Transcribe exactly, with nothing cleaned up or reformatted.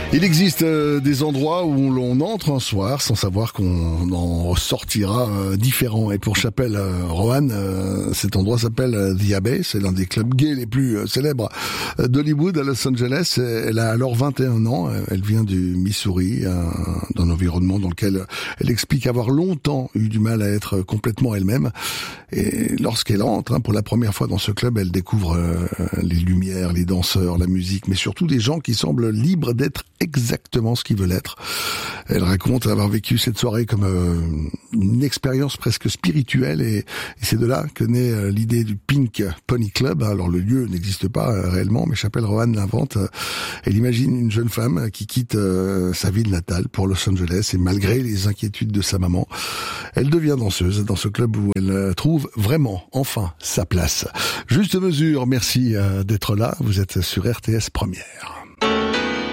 Il existe euh, des endroits où l'on entre un soir sans savoir qu'on en sortira euh, différent. Et pour Chapelle euh, Roanne, euh, cet endroit s'appelle euh, The Abbey. C'est l'un des clubs gays les plus euh, célèbres euh, d'Hollywood à Los Angeles. Elle a alors vingt et un ans. Elle vient du Missouri, un, d'un environnement dans lequel elle explique avoir longtemps eu du mal à être complètement elle-même. Et lorsqu'elle entre hein, pour la première fois dans ce club, elle découvre euh, les lumières, les danseurs, la musique, mais surtout des gens qui semblent libres d'être exactement ce qu'ils veulent être. Elle raconte avoir vécu cette soirée comme euh, une expérience presque spirituelle et, et c'est de là que naît euh, l'idée du Pink Pony Club. Alors le lieu n'existe pas euh, réellement, mais Chapelle Roanne l'invente. Elle imagine une jeune femme qui quitte euh, sa ville natale pour Los Angeles et malgré les inquiétudes de sa maman, elle devient danseuse dans ce club où elle euh, trouve vraiment, enfin, sa place. Juste mesure, merci euh, d'être là. Vous êtes sur R T S Première.